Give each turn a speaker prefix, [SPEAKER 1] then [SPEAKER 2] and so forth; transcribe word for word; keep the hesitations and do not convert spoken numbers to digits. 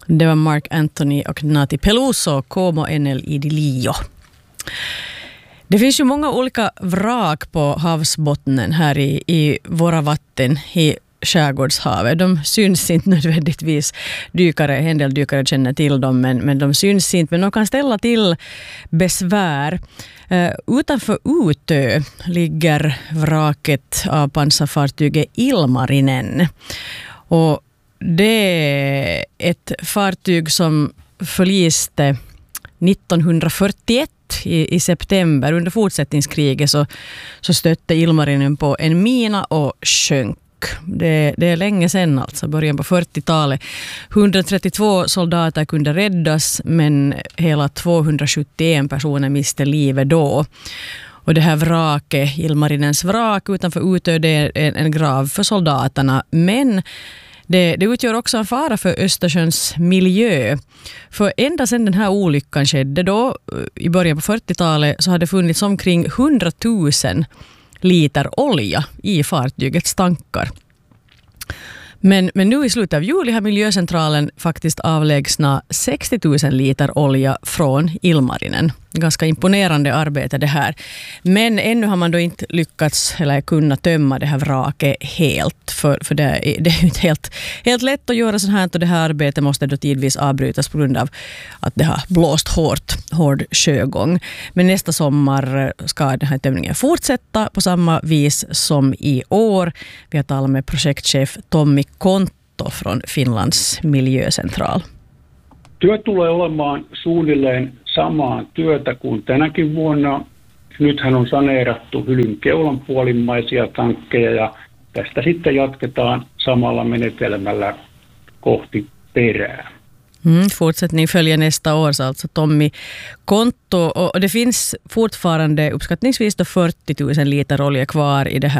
[SPEAKER 1] Det var Mark Anthony och Nati Peluso, Como en el idilio. Det finns ju många olika vrak på havsbottnen här i, i våra vatten i skärgårdshavet. De syns inte nödvändigtvis dykare, en del dykare känner till dem, men, men de syns inte. Men de kan ställa till besvär. Uh, utanför Utö ligger vraket av pansarfartyget Ilmarinen. Och det är ett fartyg som förliste nittonhundrafyrtioett i, i september. Under fortsättningskriget så, så stötte Ilmarinen på en mina och sjönk. Det, det är länge sedan, alltså början på fyrtiotalet. etthundratrettiotvå soldater kunde räddas, men hela tvåhundrasjuttioen personer miste livet då. Och det här vraket, Ilmarinens vrak utanför Utö, det är en, en grav för soldaterna. Men det, det utgör också en fara för Östersjöns miljö. För ända sedan den här olyckan skedde då, i början på fyrtiotalet, så hade det funnits omkring hundratusen liter olja i fartygets tankar. Men, men nu i slutet av juli har miljöcentralen faktiskt avlägsna sextio tusen liter olja från Ilmarinen. Ganska imponerande arbete det här. Men ännu har man då inte lyckats eller kunnat tömma det här vraket helt. För, för det, är, det är ju inte helt, helt lätt att göra så här, och det här arbetet måste då tidvis avbrytas på grund av att det har blåst hårt, hård sjögång. Men nästa sommar ska den här tömningen fortsätta på samma vis som i år. Vi har talat med projektchef Tommi Kontto från Finlands miljöcentral.
[SPEAKER 2] Työ tulee olemaan suunnilleen samaa työtä kuin tänäkin vuonna. Nythän on saneerattu Hylyn keulanpuolimmaisia tankkeja ja tästä sitten jatketaan samalla menetelmällä kohti perää.
[SPEAKER 1] Mm, fortsättning följer nästa år, så alltså Tommi Kontto. Och det finns fortfarande uppskattningsvis fyrtio tusen liter olja kvar i det här